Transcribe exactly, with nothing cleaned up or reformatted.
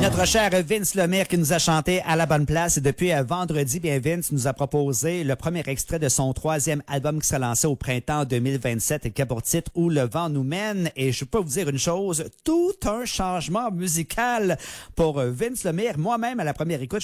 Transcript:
Notre cher Vince Lemire qui nous a chanté à la bonne place. Et depuis euh, vendredi, bien Vince nous a proposé le premier extrait de son troisième album qui sera lancé au printemps deux mille vingt-sept et qui a pour titre Où le vent nous mène. Et je peux vous dire une chose, tout un changement musical pour Vince Lemire. Moi-même, à la première écoute,